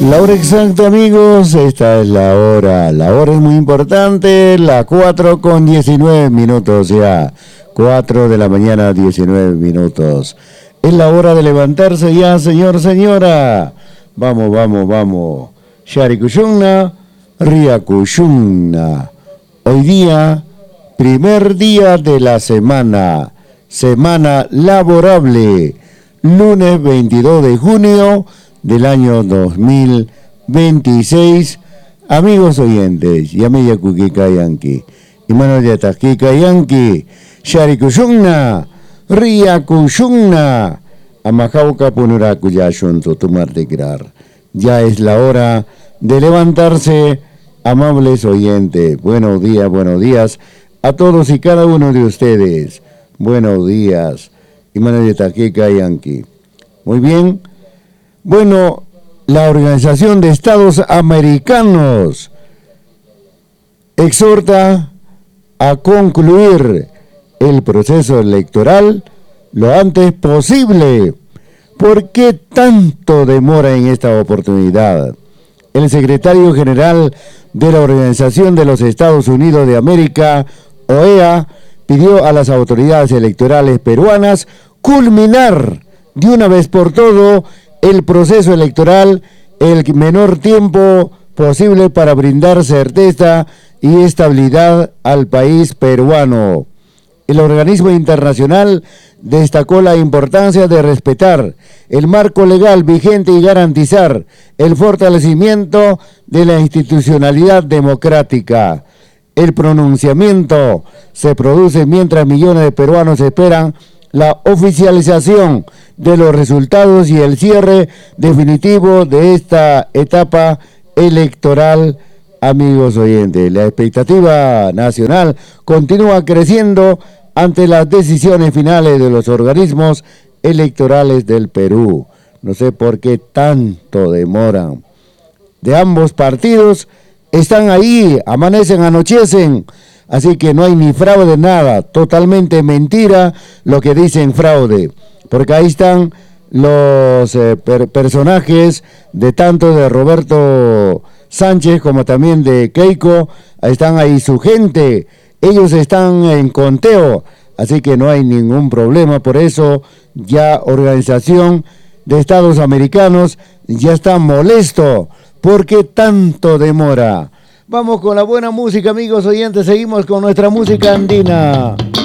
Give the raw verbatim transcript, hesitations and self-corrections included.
La hora exacta, amigos, esta es la hora, la hora es muy importante, la cuatro con diecinueve minutos ya, cuatro de la mañana, diecinueve minutos. Es la hora de levantarse ya, señor, señora. Vamos, vamos, vamos. Sharikushunna, Riakushunna. Hoy día, primer día de la semana, semana laborable, lunes veintidós de junio del año dos mil veintiséis. Amigos oyentes, Yameya Kukika Yanki, Imano Yatakika Yanki, Sharikushunna, Riakushunna, Amajauka Punuraku Yashun Tutumarte Kirar. Ya es la hora de levantarse, amables oyentes. Buenos días, buenos días a todos y cada uno de ustedes. Buenos días, Imano Yatakika Yanki. Muy bien. Bueno, la Organización de Estados Americanos exhorta a concluir el proceso electoral lo antes posible. ¿Por qué tanto demora en esta oportunidad? El secretario general de la Organización de los Estados Unidos de América, O E A, pidió a las autoridades electorales peruanas culminar de una vez por todo el proceso electoral el menor tiempo posible para brindar certeza y estabilidad al país peruano. El organismo internacional destacó la importancia de respetar el marco legal vigente y garantizar el fortalecimiento de la institucionalidad democrática. El pronunciamiento se produce mientras millones de peruanos esperan la oficialización de los resultados y el cierre definitivo de esta etapa electoral, amigos oyentes. La expectativa nacional continúa creciendo ante las decisiones finales de los organismos electorales del Perú. No sé por qué tanto demoran. De ambos partidos están ahí, amanecen, anochecen. Así que no hay ni fraude, nada, totalmente mentira lo que dicen fraude, porque ahí están los eh, per personajes de tanto de Roberto Sánchez como también de Keiko, están ahí su gente, ellos están en conteo, así que no hay ningún problema. Por eso ya Organización de Estados Americanos ya está molesto, ¿por qué tanto demora? Vamos con la buena música, amigos oyentes, seguimos con nuestra música andina.